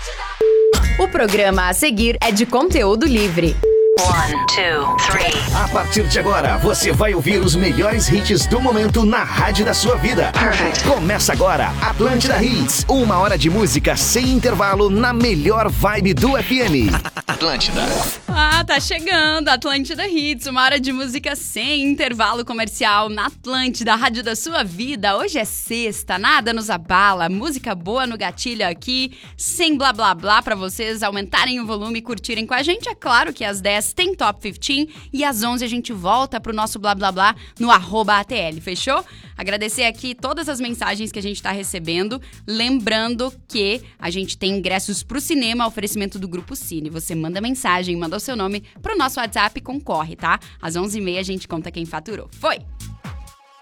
O programa a seguir é de conteúdo livre. 1, 2, 3. A partir de agora, você vai ouvir os melhores hits do momento na rádio da sua vida. Perfect. Começa agora, Atlântida Hits. 1 hora de música sem intervalo na melhor vibe do FM. Atlântida. Tá chegando, Atlântida Hits, 1 hora de música sem intervalo comercial na Atlântida, rádio da sua vida. Hoje é sexta, nada nos abala, música boa no gatilho aqui, sem blá blá blá pra vocês aumentarem o volume e curtirem com a gente. É claro que às 10 tem Top 15 e às 11 a gente volta pro nosso blá blá blá no @ATL, fechou? Agradecer aqui todas as mensagens que a gente tá recebendo, lembrando que a gente tem ingressos pro cinema, oferecimento do Grupo Cine. Você manda mensagem, manda o seu nome pro nosso WhatsApp e concorre, tá? Às 11h30 a gente conta quem faturou. Foi!